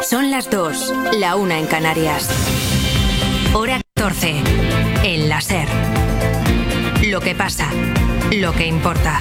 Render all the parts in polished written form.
Son las 2, la 1 en Canarias. Hora 14, en la SER. Lo que pasa, lo que importa.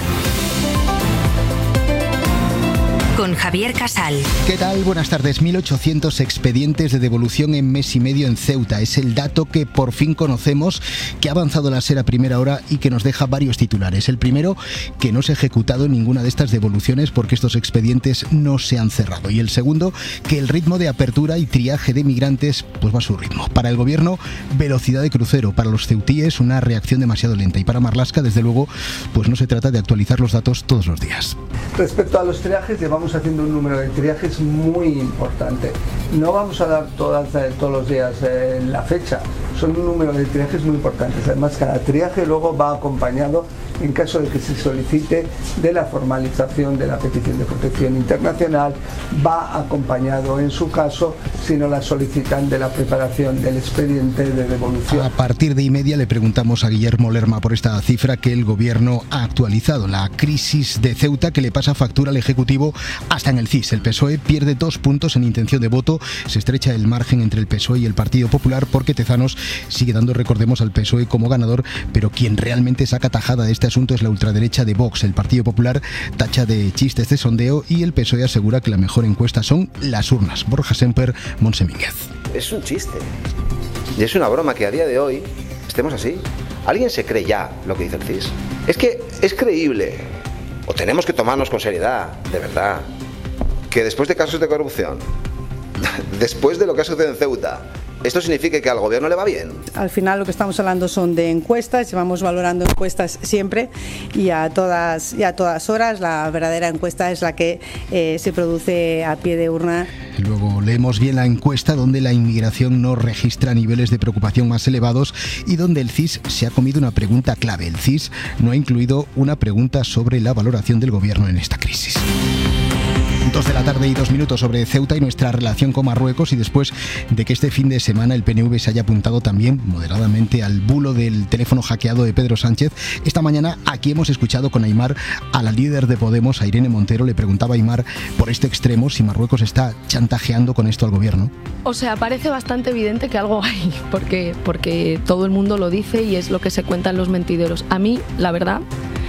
Con Javier Casal. ¿Qué tal? Buenas tardes. 1.800 expedientes de devolución en mes y medio en Ceuta. Es el dato que por fin conocemos, que ha avanzado la SER a primera hora y que nos deja varios titulares. El primero, que no se ha ejecutado ninguna de estas devoluciones porque estos expedientes no se han cerrado. Y el segundo, que el ritmo de apertura y triaje de migrantes pues va a su ritmo. Para el gobierno, velocidad de crucero. Para los ceutíes, una reacción demasiado lenta. Y para Marlaska, desde luego, pues no se trata de actualizar los datos todos los días. Respecto a los triajes, llevamos haciendo un número de triajes muy importante. No vamos a dar todos los días la fecha, son un número de triajes muy importantes. Además, cada triaje luego va acompañado, en caso de que se solicite, de la formalización de la petición de protección internacional, va acompañado, en su caso, si no la solicitan, de la preparación del expediente de devolución. A partir de 1:30 le preguntamos a Guillermo Lerma por esta cifra que el gobierno ha actualizado. La crisis de Ceuta que le pasa factura al Ejecutivo hasta en el CIS. El PSOE pierde 2 puntos en intención de voto. Se estrecha el margen entre el PSOE y el Partido Popular porque Tezanos sigue dando, recordemos, al PSOE como ganador, pero quien realmente saca tajada de este asunto es la ultraderecha de Vox. El Partido Popular tacha de chistes de sondeo y el PSOE asegura que la mejor encuesta son las urnas. Borja Semper, Montse Mínguez. Es un chiste. Y es una broma que a día de hoy estemos así. ¿Alguien se cree ya lo que dice el CIS? Es que es creíble. O tenemos que tomarnos con seriedad, de verdad, que después de casos de corrupción, después de lo que ha sucedido en Ceuta, ¿esto significa que al gobierno le va bien? Al final lo que estamos hablando son de encuestas, llevamos valorando encuestas siempre y a todas horas. La verdadera encuesta es la que se produce a pie de urna. Luego leemos bien la encuesta donde la inmigración no registra niveles de preocupación más elevados y donde el CIS se ha comido una pregunta clave. El CIS no ha incluido una pregunta sobre la valoración del gobierno en esta crisis. 2:02 PM sobre Ceuta y nuestra relación con Marruecos, y después de que este fin de semana el PNV se haya apuntado también moderadamente al bulo del teléfono hackeado de Pedro Sánchez, esta mañana aquí hemos escuchado con Aimar a la líder de Podemos, a Irene Montero. Le preguntaba a Aimar por este extremo si Marruecos está chantajeando con esto al gobierno. O sea, parece bastante evidente que algo hay, porque todo el mundo lo dice y es lo que se cuentan los mentideros. A mí, la verdad,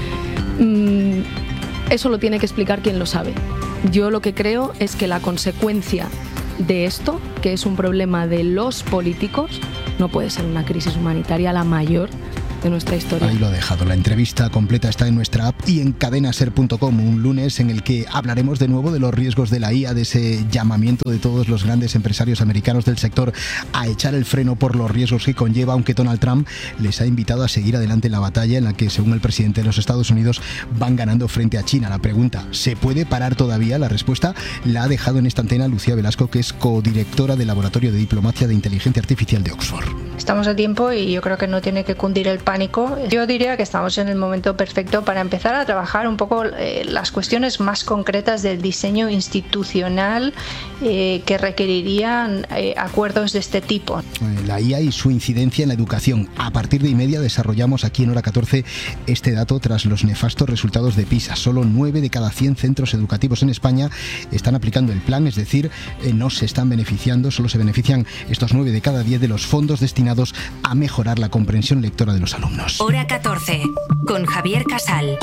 eso lo tiene que explicar quien lo sabe. Yo lo que creo es que la consecuencia de esto, que es un problema de los políticos, no puede ser una crisis humanitaria la mayor de nuestra historia. Ahí lo ha dejado. La entrevista completa está en nuestra app y en cadenaser.com, un lunes en el que hablaremos de nuevo de los riesgos de la IA, de ese llamamiento de todos los grandes empresarios americanos del sector a echar el freno por los riesgos que conlleva, aunque Donald Trump les ha invitado a seguir adelante en la batalla en la que, según el presidente de los Estados Unidos, van ganando frente a China. La pregunta, ¿se puede parar todavía? La respuesta la ha dejado en esta antena Lucía Velasco, que es codirectora del Laboratorio de Diplomacia de Inteligencia Artificial de Oxford. Estamos a tiempo y yo creo que no tiene que cundir el pánico. Yo diría que estamos en el momento perfecto para empezar a trabajar un poco las cuestiones más concretas del diseño institucional que requerirían acuerdos de este tipo. La IA y su incidencia en la educación. A partir de 1:30 desarrollamos aquí en Hora 14 este dato tras los nefastos resultados de PISA. Solo 9 de cada 100 centros educativos en España están aplicando el plan, es decir, no se están beneficiando, solo se benefician estos 9 de cada 10 de los fondos destinados a mejorar la comprensión lectora de los alumnos. Hora 14, con Javier Casal.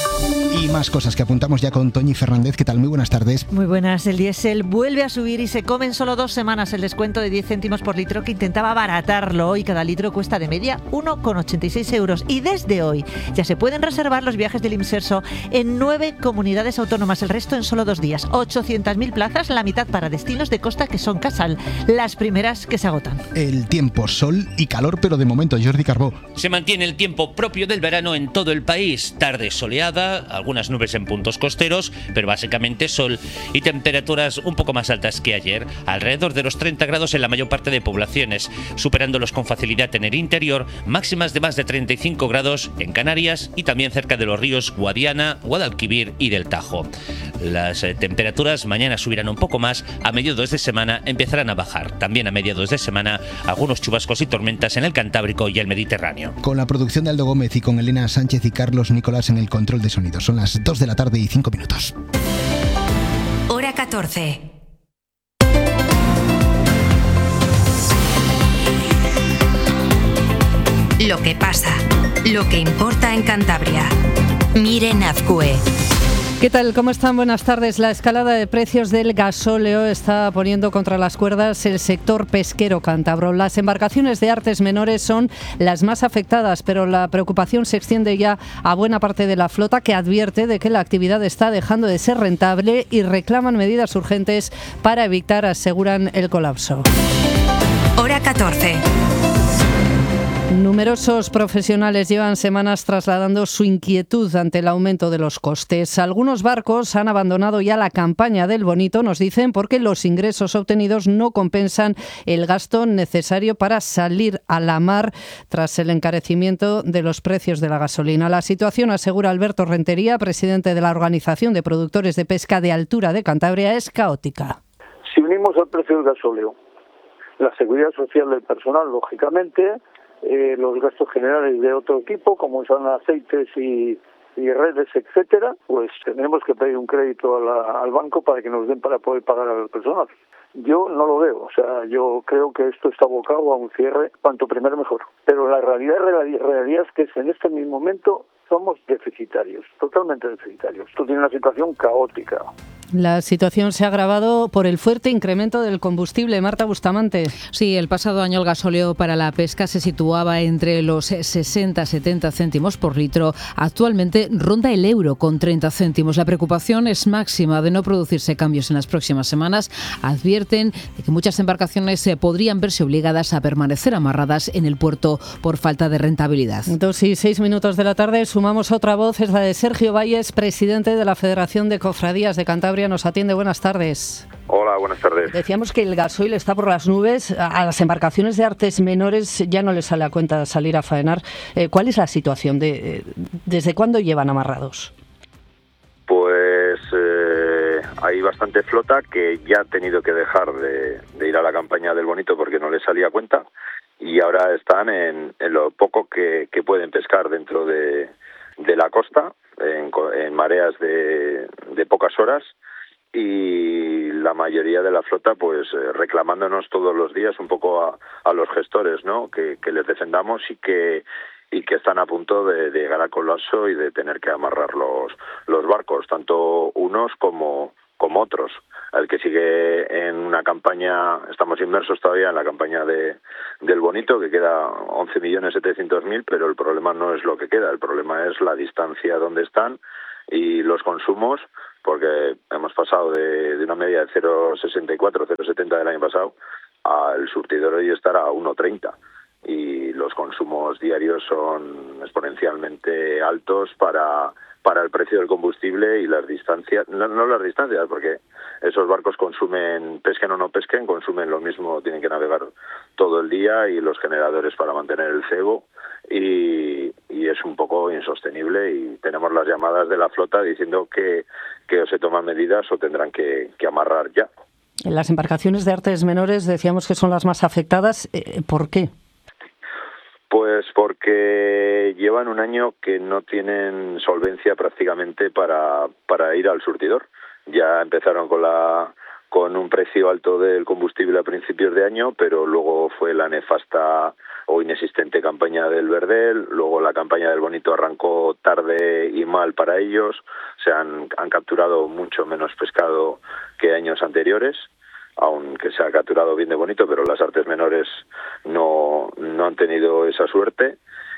Y más cosas que apuntamos ya con Toñi Fernández. ¿Qué tal? Muy buenas tardes. Muy buenas. El diésel vuelve a subir y se come en solo 2 semanas el descuento de 10 céntimos por litro que intentaba abaratarlo. Hoy cada litro cuesta de media 1,86 euros. Y desde hoy ya se pueden reservar los viajes del Imserso en 9 comunidades autónomas. El resto en solo 2 días. 800.000 plazas, la mitad para destinos de costa que son Casal. Las primeras que se agotan. El tiempo, sol y calor, pero de momento, Jordi Carbó. Se mantiene el tiempo propio del verano en todo el país. Tarde soleada, algunas nubes en puntos costeros, pero básicamente sol y temperaturas un poco más altas que ayer, alrededor de los 30 grados en la mayor parte de poblaciones, superándolos con facilidad en el interior, máximas de más de 35 grados en Canarias y también cerca de los ríos Guadiana, Guadalquivir y del Tajo. Las temperaturas mañana subirán un poco más, a mediados de semana empezarán a bajar. También a mediados de semana algunos chubascos y tormentas en el Cantábrico y el Mediterráneo. Con la producción de Aldo Gómez y con Elena Sánchez y Carlos Nicolás en el control de sonido. Son las 2:05 PM. Hora 14. Lo que pasa, lo que importa en Cantabria. Miren Azcue. ¿Qué tal? ¿Cómo están? Buenas tardes. La escalada de precios del gasóleo está poniendo contra las cuerdas el sector pesquero cántabro. Las embarcaciones de artes menores son las más afectadas, pero la preocupación se extiende ya a buena parte de la flota, que advierte de que la actividad está dejando de ser rentable y reclaman medidas urgentes para evitar, aseguran, el colapso. Hora 14. Numerosos profesionales llevan semanas trasladando su inquietud ante el aumento de los costes. Algunos barcos han abandonado ya la campaña del bonito, nos dicen, porque los ingresos obtenidos no compensan el gasto necesario para salir a la mar tras el encarecimiento de los precios de la gasolina. La situación, asegura Alberto Rentería, presidente de la Organización de Productores de Pesca de Altura de Cantabria, es caótica. Si unimos al precio del gasóleo la seguridad social del personal, lógicamente, los gastos generales de otro tipo, como son aceites y redes, etcétera, pues tenemos que pedir un crédito al banco para que nos den para poder pagar al personal. Yo no lo veo, o sea, yo creo que esto está abocado a un cierre, cuanto primero mejor. Pero la realidad es que en este mismo momento somos deficitarios, totalmente deficitarios. Esto tiene una situación caótica. La situación se ha agravado por el fuerte incremento del combustible. Marta Bustamante. Sí, el pasado año el gasóleo para la pesca se situaba entre los 60-70 céntimos por litro. Actualmente ronda el euro con 30 céntimos. La preocupación es máxima de no producirse cambios en las próximas semanas. Advierten de que muchas embarcaciones podrían verse obligadas a permanecer amarradas en el puerto por falta de rentabilidad. 2:06 de la tarde, sumamos otra voz, es la de Sergio Valles, presidente de la Federación de Cofradías de Cantabria. Nos atiende. Buenas tardes. Hola, buenas tardes. Decíamos que el gasoil está por las nubes. A las embarcaciones de artes menores ya no les sale a cuenta salir a faenar. ¿Cuál es la situación? ¿Desde cuándo llevan amarrados? Pues hay bastante flota que ya ha tenido que dejar de ir a la campaña del bonito porque no les salía a cuenta, y ahora están en lo poco que pueden pescar dentro de la costa, en mareas de pocas horas, y la mayoría de la flota pues reclamándonos todos los días un poco a los gestores, ¿no? Que les defendamos y que están a punto de llegar al colapso y de tener que amarrar los barcos, tanto unos como otros. El que sigue en una campaña, estamos inmersos todavía en la campaña del bonito, que queda 11.700.000, pero el problema no es lo que queda, el problema es la distancia donde están y los consumos, porque hemos pasado de una media de 0,64, 0,70 del año pasado, al surtidor hoy estar a 1,30. Y los consumos diarios son exponencialmente altos para el precio del combustible y las distancias, no las distancias, porque esos barcos pesquen o no pesquen, consumen lo mismo, tienen que navegar todo el día, y los generadores para mantener el cebo, y es un poco insostenible, y tenemos las llamadas de la flota diciendo que o se toman medidas o tendrán que amarrar ya. Las embarcaciones de artes menores decíamos que son las más afectadas. ¿Por qué? Pues porque llevan un año que no tienen solvencia prácticamente para ir al surtidor. Ya empezaron con un precio alto del combustible a principios de año, pero luego fue la nefasta o inexistente campaña del Verdel, luego la campaña del bonito arrancó tarde y mal para ellos, han capturado mucho menos pescado que años anteriores, aunque se ha capturado bien de bonito, pero las artes menores no han tenido esa suerte,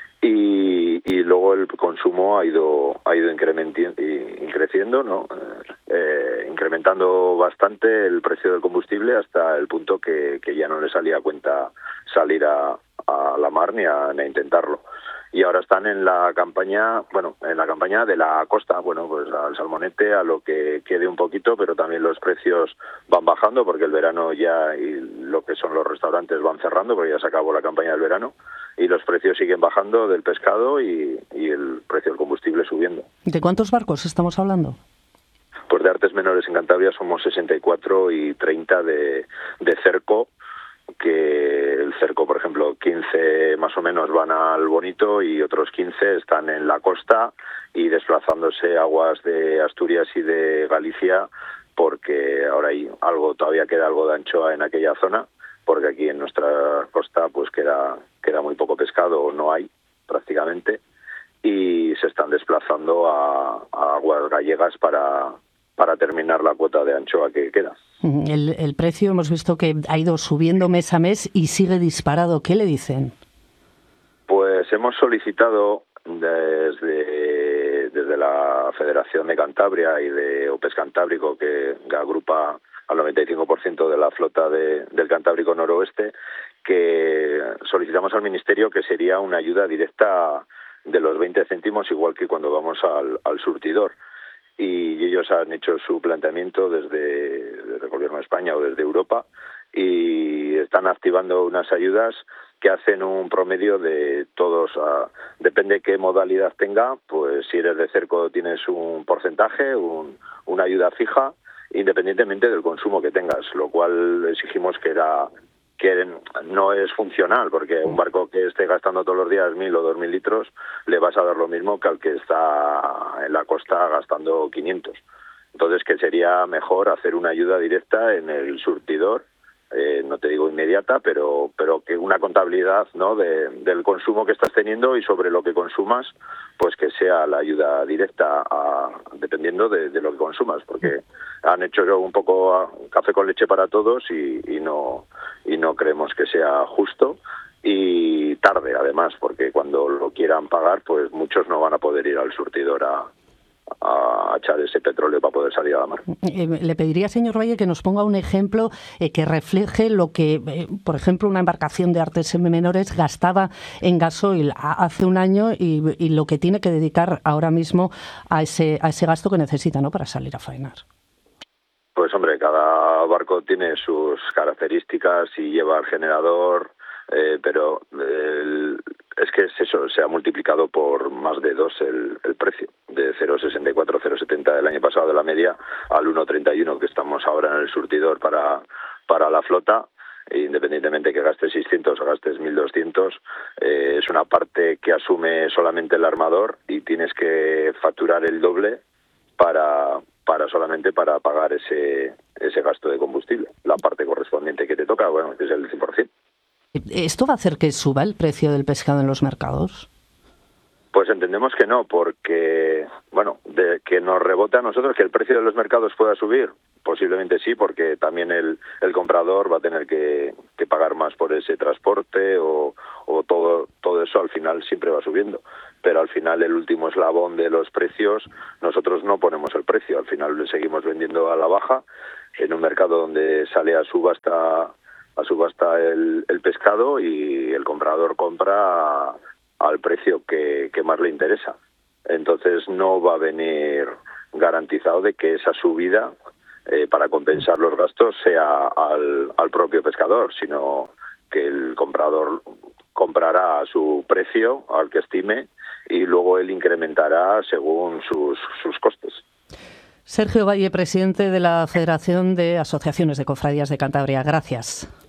y luego el consumo ha ido creciendo, ¿no? Incrementando bastante el precio del combustible hasta el punto que ya no les salía a cuenta salir a la mar ni a intentarlo. Y ahora están en la campaña de la costa, pues al salmonete, a lo que quede un poquito, pero también los precios van bajando porque el verano ya, y lo que son los restaurantes van cerrando porque ya se acabó la campaña del verano, y los precios siguen bajando del pescado y el precio del combustible subiendo. ¿De cuántos barcos estamos hablando? Pues de artes menores en Cantabria somos 64 y 30 de cerco, que el cerco, por ejemplo, 15 más o menos van al bonito y otros 15 están en la costa y desplazándose aguas de Asturias y de Galicia, porque ahora todavía queda algo de anchoa en aquella zona, porque aquí en nuestra costa pues queda muy poco pescado o no hay, prácticamente, y se están desplazando a aguas gallegas para terminar la cuota de anchoa que queda. El precio hemos visto que ha ido subiendo mes a mes y sigue disparado. ¿Qué le dicen? Pues hemos solicitado desde la Federación de Cantabria y de OPES Cantábrico, que agrupa al 95% de la flota del Cantábrico Noroeste, que solicitamos al Ministerio que sería una ayuda directa de los 20 céntimos, igual que cuando vamos al surtidor. Y ellos han hecho su planteamiento desde el Gobierno de España o desde Europa, y están activando unas ayudas que hacen un promedio de todos, depende qué modalidad tenga, pues si eres de cerco tienes un porcentaje, una ayuda fija, independientemente del consumo que tengas, lo cual exigimos que no es funcional, porque un barco que esté gastando todos los días 1.000 o 2.000 litros le vas a dar lo mismo que al que está en la costa gastando 500. Entonces, que sería mejor hacer una ayuda directa en el surtidor, no te digo inmediata, pero que una contabilidad, ¿no?, del consumo que estás teniendo, y sobre lo que consumas, pues que sea la ayuda directa dependiendo de lo que consumas, porque han hecho un poco café con leche para todos y no creemos que sea justo, y tarde además, porque cuando lo quieran pagar, pues muchos no van a poder ir al surtidor a echar ese petróleo para poder salir a la mar. Le pediría, señor Valle, que nos ponga un ejemplo que refleje lo que, por ejemplo, una embarcación de artes menores gastaba en gasoil hace un año y lo que tiene que dedicar ahora mismo a ese gasto que necesita, ¿no?, para salir a faenar. Pues hombre, cada barco tiene sus características y lleva el generador, pero es que eso se ha multiplicado por más de 2 el precio, de 0,64, 0,70 del año pasado de la media al 1,31 que estamos ahora en el surtidor para la flota. Independientemente que gastes 600 o gastes 1.200, es una parte que asume solamente el armador, y tienes que facturar el doble solamente para pagar ese gasto de combustible. La parte correspondiente que te toca, bueno, es el 100%. ¿Esto va a hacer que suba el precio del pescado en los mercados? Pues entendemos que no, porque, bueno, de que nos rebota a nosotros que el precio de los mercados pueda subir, posiblemente sí, porque también el comprador va a tener que pagar más por ese transporte o todo eso al final siempre va subiendo. Pero al final el último eslabón de los precios, nosotros no ponemos el precio, al final le seguimos vendiendo a la baja en un mercado donde sale a subasta el pescado, y el comprador compra al precio que más le interesa. Entonces no va a venir garantizado de que esa subida para compensar los gastos sea al propio pescador, sino que el comprador comprará a su precio, al que estime, y luego él incrementará según sus costes. Sergio Valle, presidente de la Federación de Asociaciones de Cofradías de Cantabria. Gracias.